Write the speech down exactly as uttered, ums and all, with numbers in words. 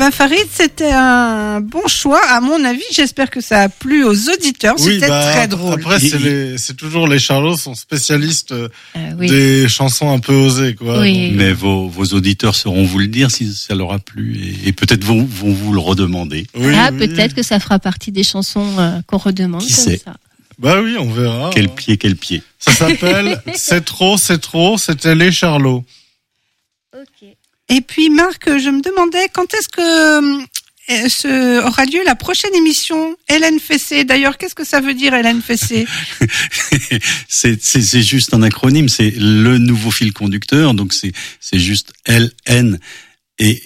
ben Farid, c'était un bon choix, à mon avis. J'espère que ça a plu aux auditeurs. Oui, c'était bah, très drôle. Après, c'est, les, c'est toujours les Charlots sont spécialistes euh, oui. des chansons un peu osées, quoi. Oui. Donc, Mais vos, vos auditeurs sauront vous le dire si ça leur a plu et, et peut-être vont, vont vous le redemander. oui, ah, oui. peut-être que ça fera partie des chansons euh, qu'on redemande. Qui comme sait? ça. Bah oui, on verra. Quel pied, quel pied. Ça s'appelle C'est trop, c'est trop, c'était les Charlots. Ok. Et puis Marc, je me demandais quand est-ce que euh, ce, aura lieu la prochaine émission L N F C. D'ailleurs, qu'est-ce que ça veut dire L N F C? c'est, c'est, c'est juste un acronyme, c'est le nouveau fil conducteur, donc c'est, c'est juste L N et